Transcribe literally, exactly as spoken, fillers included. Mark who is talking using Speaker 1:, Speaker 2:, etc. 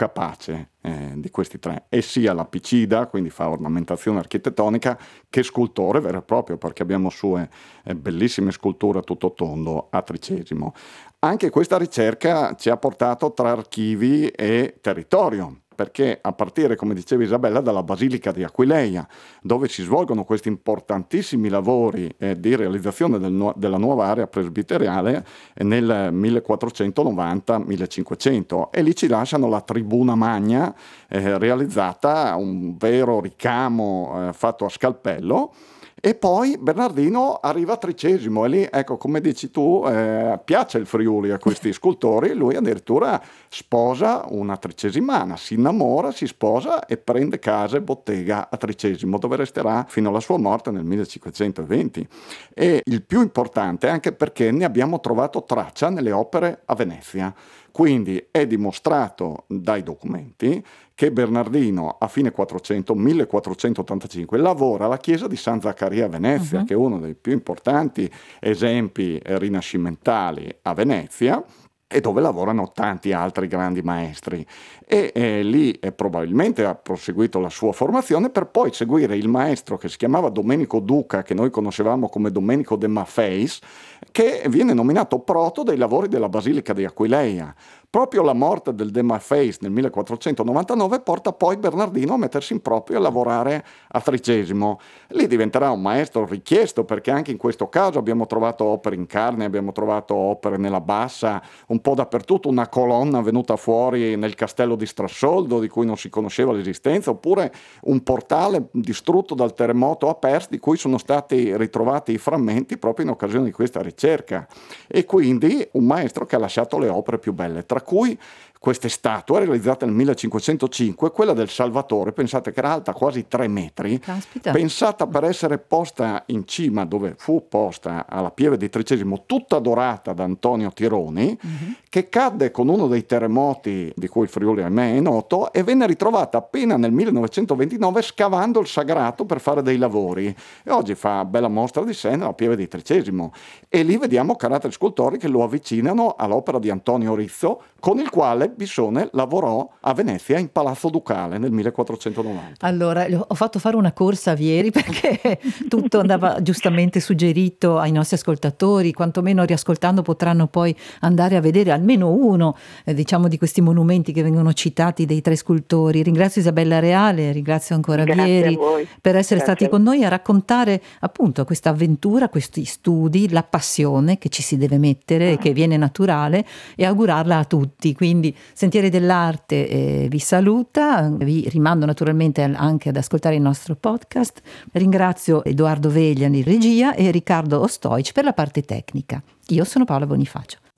Speaker 1: capace eh, di questi tre, e sia lapicida, quindi fa ornamentazione architettonica, che scultore vero e proprio, perché abbiamo sue eh, bellissime sculture a tutto tondo a Tricesimo. Anche questa ricerca ci ha portato tra archivi e territorio, perché a partire, come diceva Isabella, dalla Basilica di Aquileia, dove si svolgono questi importantissimi lavori eh, di realizzazione del nu- della nuova area presbiteriale eh, nel millequattrocentonovanta millecinquecento, e lì ci lasciano la tribuna magna eh, realizzata, un vero ricamo eh, fatto a scalpello. E poi Bernardino arriva a Tricesimo, e lì, ecco, come dici tu, eh, piace il Friuli a questi scultori. Lui addirittura sposa una tricesimana, si innamora, si sposa e prende casa e bottega a Tricesimo, dove resterà fino alla sua morte nel millecinquecentoventi. E il più importante, anche perché ne abbiamo trovato traccia nelle opere a Venezia. Quindi è dimostrato dai documenti che Bernardino a fine quattrocento, millequattrocentottantacinque, lavora alla chiesa di San Zaccaria a Venezia, uh-huh. che è uno dei più importanti esempi rinascimentali a Venezia, e dove lavorano tanti altri grandi maestri. E eh, lì eh, probabilmente ha proseguito la sua formazione, per poi seguire il maestro che si chiamava Domenico Duca, che noi conoscevamo come Domenico de Maffeis, che viene nominato proto dei lavori della Basilica di Aquileia. Proprio la morte del de Maffeis nel millequattrocentonovantanove porta poi Bernardino a mettersi in proprio a lavorare a Tricesimo. Lì diventerà un maestro richiesto, perché anche in questo caso abbiamo trovato opere in carne, abbiamo trovato opere nella bassa, un po' dappertutto, una colonna venuta fuori nel castello di Strassoldo di cui non si conosceva l'esistenza, oppure un portale distrutto dal terremoto a Pers di cui sono stati ritrovati i frammenti proprio in occasione di questa ricerca. E quindi un maestro che ha lasciato le opere più belle, tra cui queste statue realizzate nel millecinquecentocinque, quella del Salvatore, pensate che era alta quasi tre metri,
Speaker 2: Caspita.
Speaker 1: pensata per essere posta in cima, dove fu posta alla Pieve di Tricesimo, tutta dorata da Antonio Tironi, uh-huh. che cadde con uno dei terremoti di cui il Friuli ahimè è noto, e venne ritrovata appena nel millenovecentoventinove scavando il sagrato per fare dei lavori, e oggi fa bella mostra di sé nella Pieve di Tricesimo, e lì vediamo caratteri scultori che lo avvicinano all'opera di Antonio Rizzo, con il quale Bissone lavorò a Venezia in Palazzo Ducale nel millequattrocentonovanta.
Speaker 2: Allora, ho fatto fare una corsa a Vieri perché tutto andava giustamente suggerito ai nostri ascoltatori, quantomeno riascoltando potranno poi andare a vedere almeno uno, eh, diciamo, di questi monumenti che vengono citati dei tre scultori. Ringrazio Isabella Reale, ringrazio ancora
Speaker 3: Grazie
Speaker 2: Vieri
Speaker 3: a voi.
Speaker 2: per essere
Speaker 3: Grazie.
Speaker 2: stati con noi a raccontare appunto questa avventura, questi studi, la passione che ci si deve mettere, che viene naturale, e augurarla a tutti. Quindi Sentieri dell'Arte eh, vi saluta, vi rimando naturalmente anche ad ascoltare il nostro podcast. Ringrazio Edoardo Veglia in regia e Riccardo Ostoic per la parte tecnica. Io sono Paola Bonifacio.